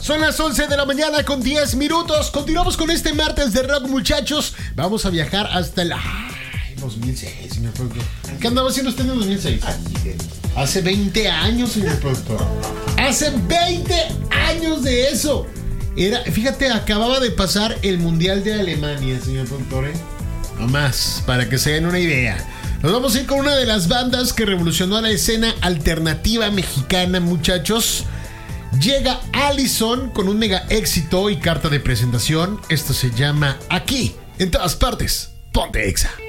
Son las 11 de la mañana con 10 minutos. Continuamos con este martes de rock, muchachos. Vamos a viajar hasta el 2006, señor productor. ¿Qué andaba haciendo usted en el 2006? Hace 20 años, señor productor. Hace 20 años de eso. Fíjate, acababa de pasar el Mundial de Alemania, señor productor. No más, para que se den una idea. Nos vamos a ir con una de las bandas que revolucionó la escena alternativa mexicana, muchachos. Llega Allison con un mega éxito y carta de presentación. Esto se llama Aquí, en todas partes, ponte Exa.